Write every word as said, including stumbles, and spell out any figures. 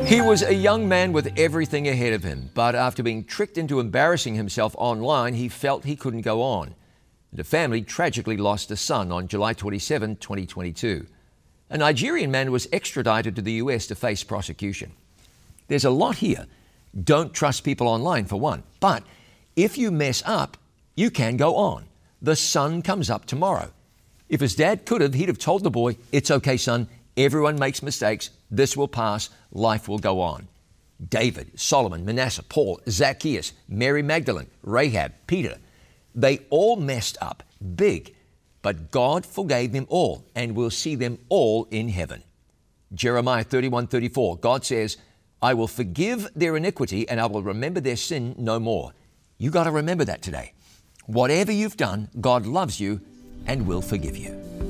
He was a young man with everything ahead of him, but after being tricked into embarrassing himself online, he felt he couldn't go on. The family tragically lost a son on July twenty-seventh, twenty twenty-two. A Nigerian man was extradited to the U S to face prosecution. There's a lot here. Don't trust people online, for one. But if you mess up, you can go on. The sun comes up tomorrow. If his dad could have, he'd have told the boy, "It's okay, son. Everyone makes mistakes. This will pass. Life will go on." David, Solomon, Manasseh, Paul, Zacchaeus, Mary Magdalene, Rahab, Peter, they all messed up big, but God forgave them all, and we'll see them all in heaven. Jeremiah thirty-one thirty-four, God says, "I will forgive their iniquity and I will remember their sin no more." You got to remember that today. Whatever you've done, God loves you and will forgive you.